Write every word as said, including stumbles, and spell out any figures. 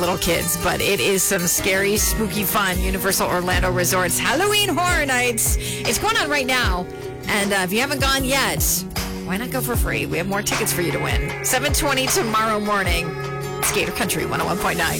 little kids, but it is some scary, spooky fun. Universal Orlando Resort's Halloween Horror Nights. It's going on right now. And uh, if you haven't gone yet, why not go for free? We have more tickets for you to win. seven twenty tomorrow morning. Skater Country one oh one point nine.